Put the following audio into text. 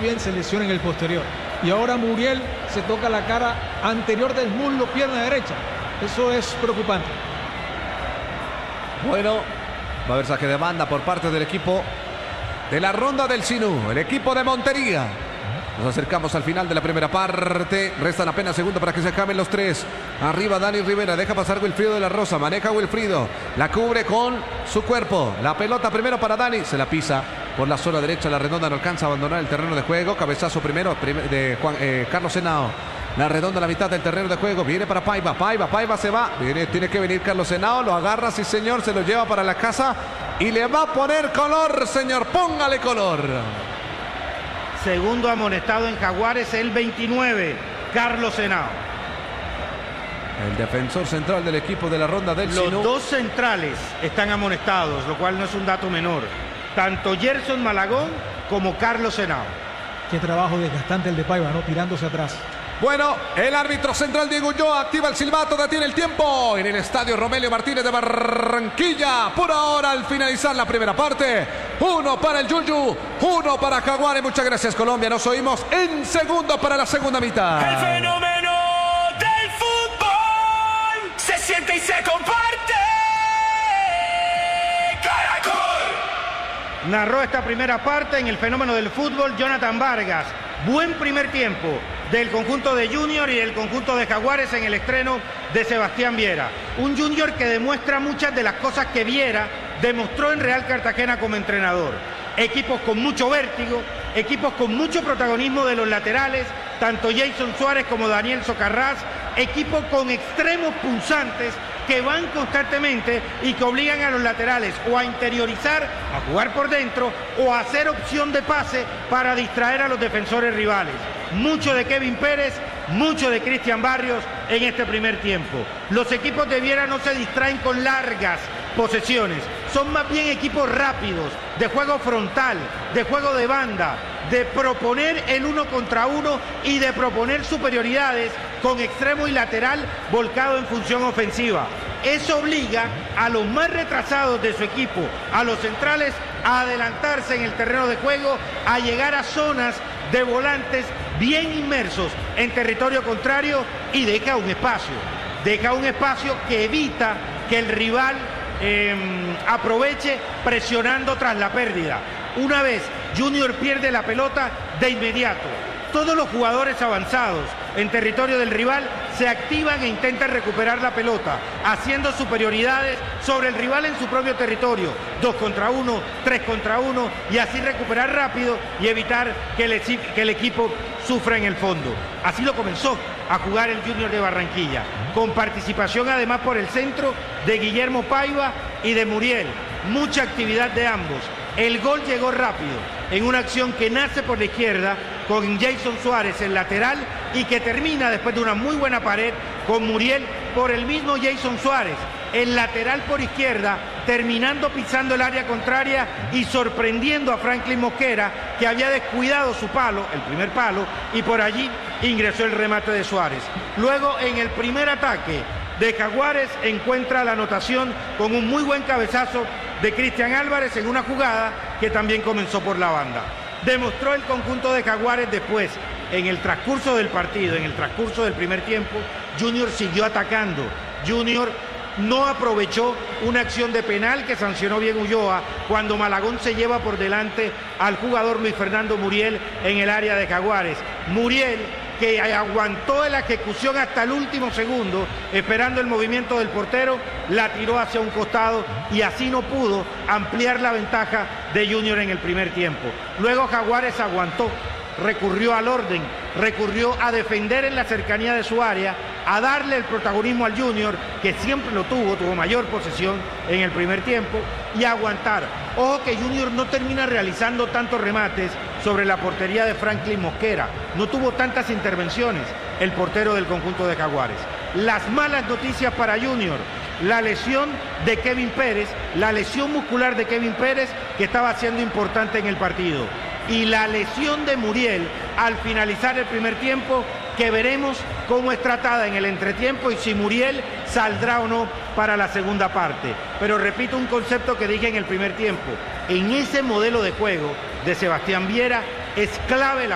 bien se lesiona en el posterior. Y ahora Muriel se toca la cara anterior del muslo, pierna derecha. Eso es preocupante. Bueno, va a haber saque de banda por parte del equipo de la Ronda del Sinú, el equipo de Montería. Nos acercamos al final de la primera parte. Restan apenas segundos para que se acaben los tres. Arriba Dani Rivera, deja pasar Wilfrido de la Rosa. Maneja Wilfrido, la cubre con su cuerpo. La pelota primero para Dani, se la pisa por la zona derecha. La Redonda no alcanza a abandonar el terreno de juego. Cabezazo primero de Carlos Henao. La Redonda a la mitad del terreno de juego. Viene para Paiva. Paiva se va. Tiene que venir Carlos Henao. Lo agarra, sí señor. Se lo lleva para la casa. Y le va a poner color, señor. Póngale color. Segundo amonestado en Jaguares, el 29, Carlos Henao. El defensor central del equipo de la Ronda del Sinú. Los dos centrales están amonestados, lo cual no es un dato menor. Tanto Gerson Malagón como Carlos Henao. Qué trabajo desgastante el de Paiva, ¿no? Tirándose atrás. Bueno, el árbitro central Diego Ulloa activa el silbato, detiene el tiempo en el estadio Romelio Martínez de Barranquilla. Por ahora, al finalizar la primera parte, 1 para el Yuyu, 1 para Jaguares. Muchas gracias, Colombia. Nos oímos en segundo para la segunda mitad. El fenómeno del fútbol se siente y se comparte. Caracol. Narró esta primera parte en el fenómeno del fútbol Jonathan Vargas. Buen primer tiempo del conjunto de Junior y del conjunto de Jaguares en el estreno de Sebastián Viera. Un Junior que demuestra muchas de las cosas que Viera demostró en Real Cartagena como entrenador. Equipos con mucho vértigo, equipos con mucho protagonismo de los laterales, tanto Jason Suárez como Daniel Socarrás, equipos con extremos punzantes que van constantemente y que obligan a los laterales o a interiorizar, a jugar por dentro o a hacer opción de pase para distraer a los defensores rivales. Mucho de Kevin Pérez, mucho de Cristian Barrios en este primer tiempo. Los equipos de Viera no se distraen con largas posesiones, son más bien equipos rápidos, de juego frontal, de juego de banda, de proponer el 1 contra 1 y de proponer superioridades con extremo y lateral volcado en función ofensiva. Eso obliga a los más retrasados de su equipo, a los centrales, a adelantarse en el terreno de juego, a llegar a zonas de volantes bien inmersos en territorio contrario y deja un espacio que evita que el rival aproveche presionando tras la pérdida. Una vez Junior pierde la pelota, de inmediato todos los jugadores avanzados en territorio del rival se activan e intentan recuperar la pelota, haciendo superioridades sobre el rival en su propio territorio, 2 contra 1, 3 contra 1, y así recuperar rápido y evitar que el equipo sufra en el fondo. Así lo comenzó a jugar el Junior de Barranquilla, con participación además por el centro de Guillermo Paiva y de Muriel. Mucha actividad de ambos. El gol llegó rápido, en una acción que nace por la izquierda, con Jason Suárez el lateral, y que termina después de una muy buena pared con Muriel por el mismo Jason Suárez, el lateral por izquierda, terminando pisando el área contraria y sorprendiendo a Franklin Mosquera, que había descuidado su palo, el primer palo, y por allí ingresó el remate de Suárez. Luego, en el primer ataque de Jaguares, encuentra la anotación con un muy buen cabezazo de Cristian Álvarez en una jugada que también comenzó por la banda. Demostró el conjunto de Jaguares después, en el transcurso del partido, en el transcurso del primer tiempo, Junior siguió atacando. Junior no aprovechó una acción de penal que sancionó bien Ulloa cuando Malagón se lleva por delante al jugador Luis Fernando Muriel en el área de Jaguares. Muriel, que aguantó la ejecución hasta el último segundo, esperando el movimiento del portero, la tiró hacia un costado y así no pudo ampliar la ventaja de Junior en el primer tiempo. Luego Jaguares aguantó, recurrió al orden, recurrió a defender en la cercanía de su área, a darle el protagonismo al Junior, que siempre lo tuvo mayor posesión en el primer tiempo, y a aguantar. Ojo que Junior no termina realizando tantos remates sobre la portería de Franklin Mosquera, no tuvo tantas intervenciones el portero del conjunto de Jaguares. Las malas noticias para Junior: la lesión de Kevin Pérez, la lesión muscular de Kevin Pérez, que estaba siendo importante en el partido, y la lesión de Muriel al finalizar el primer tiempo, que veremos cómo es tratada en el entretiempo y si Muriel saldrá o no para la segunda parte. Pero repito un concepto que dije en el primer tiempo: en ese modelo de juego de Sebastián Viera es clave la